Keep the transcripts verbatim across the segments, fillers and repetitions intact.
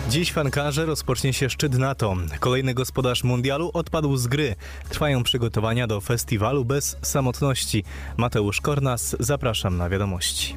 Dziś w Ankarze rozpocznie się szczyt NATO. Kolejny gospodarz mundialu odpadł z gry. Trwają przygotowania do festiwalu bez samotności. Mateusz Kornas, zapraszam na wiadomości.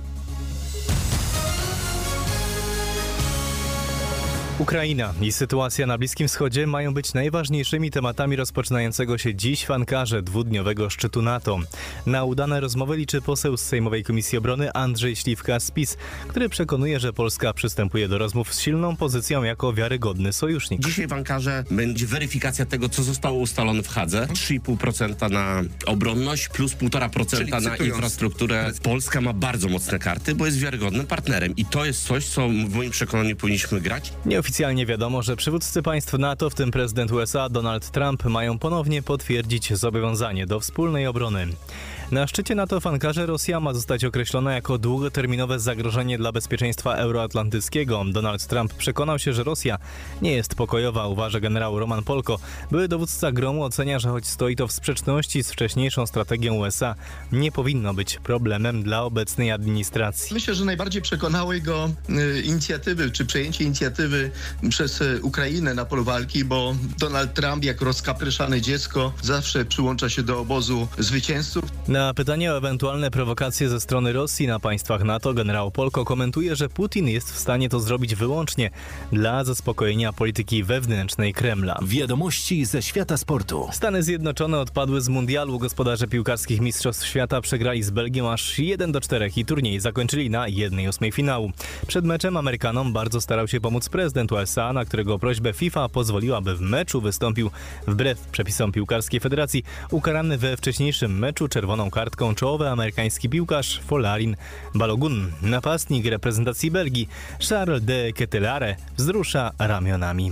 Ukraina i sytuacja na Bliskim Wschodzie mają być najważniejszymi tematami rozpoczynającego się dziś w Ankarze dwudniowego szczytu NATO. Na udane rozmowy liczy poseł z Sejmowej Komisji Obrony Andrzej Śliwka z PiS, który przekonuje, że Polska przystępuje do rozmów z silną pozycją jako wiarygodny sojusznik. Dzisiaj w Ankarze będzie weryfikacja tego, co zostało ustalone w Hadze. trzy i pół procent na obronność plus półtora procent na infrastrukturę. Polska ma bardzo mocne karty, bo jest wiarygodnym partnerem i to jest coś, co w moim przekonaniu powinniśmy grać. Nieoficjalnie wiadomo, że przywódcy państw NATO, w tym prezydent U S A Donald Trump, mają ponownie potwierdzić zobowiązanie do wspólnej obrony. Na szczycie NATO w Ankarze Rosja ma zostać określona jako długoterminowe zagrożenie dla bezpieczeństwa euroatlantyckiego. Donald Trump przekonał się, że Rosja nie jest pokojowa, uważa generał Roman Polko. Były dowódca gromu ocenia, że choć stoi to w sprzeczności z wcześniejszą strategią U S A, nie powinno być problemem dla obecnej administracji. Myślę, że najbardziej przekonały go y, inicjatywy, czy przejęcie inicjatywy przez y, Ukrainę na polu walki, bo Donald Trump, jak rozkapryszane dziecko, zawsze przyłącza się do obozu zwycięzców. Na pytanie o ewentualne prowokacje ze strony Rosji na państwach NATO generał Polko komentuje, że Putin jest w stanie to zrobić wyłącznie dla zaspokojenia polityki wewnętrznej Kremla. Wiadomości ze świata sportu. Stany Zjednoczone odpadły z mundialu. Gospodarze piłkarskich Mistrzostw Świata przegrali z Belgią aż jeden do czterech i turniej zakończyli na jednej ósmej finału. Przed meczem Amerykanom bardzo starał się pomóc prezydent U S A, na którego prośbę FIFA pozwoliła, by w meczu wystąpił wbrew przepisom piłkarskiej federacji ukarany we wcześniejszym meczu czerwoną kartką czołowy amerykański piłkarz Folarin Balogun. Napastnik reprezentacji Belgii Charles de Ketelaere wzrusza ramionami.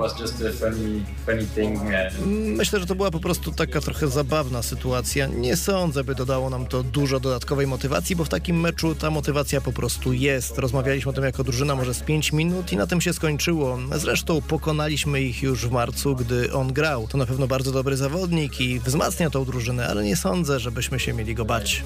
Myślę, że to była po prostu taka trochę zabawna sytuacja. Nie sądzę, by dodało nam to dużo dodatkowej motywacji, bo w takim meczu ta motywacja po prostu jest. Rozmawialiśmy o tym jako drużyna może z pięć minut i na tym się skończyło. Zresztą pokonaliśmy ich już w marcu, gdy on grał. To na pewno bardzo dobry zawodnik i wzmacnia tą drużynę, ale nie sądzę, żebyśmy się mieli go bać.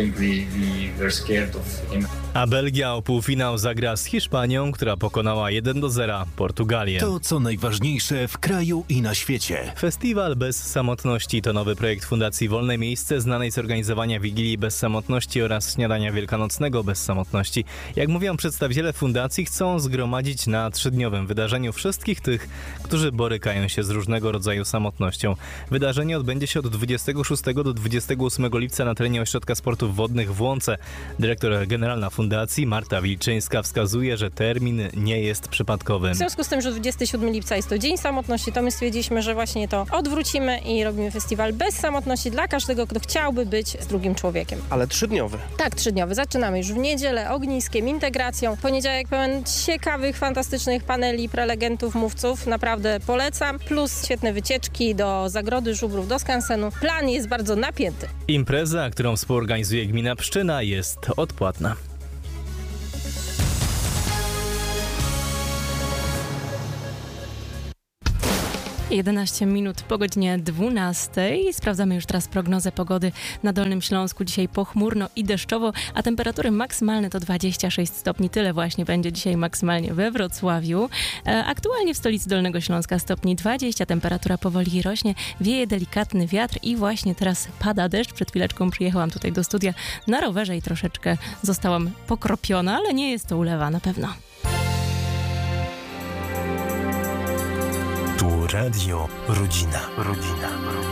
A Belgia o półfinał zagra z Hiszpanią, która pokonała jeden do zera Portugalię. To co najważniejsze w kraju i na świecie. Festiwal bez samotności to nowy projekt Fundacji Wolne Miejsce, znanej z organizowania Wigilii bez samotności oraz śniadania wielkanocnego bez samotności. Jak mówią przedstawiciele fundacji, chcą zgromadzić na trzydniowym wydarzeniu wszystkich tych, którzy borykają się z różnego rodzaju samotnością. Wydarzenie odbędzie się od dwudziestego szóstego do dwudziestego ósmego lipca na terenie Ośrodka Sportów Wodnych w Łące. Dyrektor generalna fundacji Marta Wilczyńska wskazuje, że termin nie jest przypadkowy. W związku z tym, że dwudziestego siódmego lipca jest to Dzień Samotności, to my stwierdziliśmy, że właśnie to odwrócimy i robimy festiwal bez samotności dla każdego, kto chciałby być z drugim człowiekiem. Ale trzydniowy. Tak, trzydniowy. Zaczynamy już w niedzielę ogniskiem, integracją. Poniedziałek pełen ciekawych, fantastycznych paneli, prelegentów, mówców. Naprawdę polecam. Plus świetne wycieczki do Zagrody Żubrów, do skansenu. Plan jest bardzo napięty. Impreza, którą współorganizuje gmina Pszczyna, jest odpłatna. jedenaście minut po godzinie dwunastej. Sprawdzamy już teraz prognozę pogody na Dolnym Śląsku. Dzisiaj pochmurno i deszczowo, a temperatury maksymalne to dwadzieścia sześć stopni. Tyle właśnie będzie dzisiaj maksymalnie we Wrocławiu. E, aktualnie w stolicy Dolnego Śląska stopni dwadzieścia. Temperatura powoli rośnie, wieje delikatny wiatr i właśnie teraz pada deszcz. Przed chwileczką przyjechałam tutaj do studia na rowerze i troszeczkę zostałam pokropiona, ale nie jest to ulewa na pewno. Tu Radio Rodzina. Rodzina.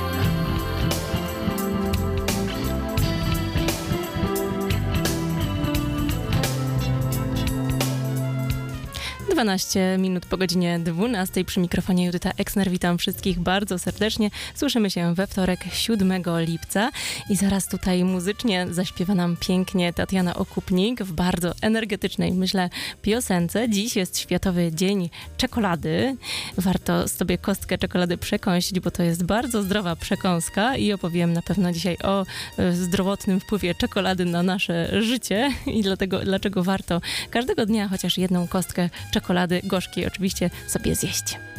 dwanaście minut po godzinie dwunastej. Przy mikrofonie Judyta Eksner. Witam wszystkich bardzo serdecznie. Słyszymy się we wtorek, siódmego lipca i zaraz tutaj muzycznie zaśpiewa nam pięknie Tatiana Okupnik w bardzo energetycznej, myślę, piosence. Dziś jest Światowy Dzień Czekolady. Warto sobie kostkę czekolady przekąsić, bo to jest bardzo zdrowa przekąska i opowiem na pewno dzisiaj o zdrowotnym wpływie czekolady na nasze życie i dlatego, dlaczego warto każdego dnia chociaż jedną kostkę czekolady gorzkiej oczywiście sobie zjeść.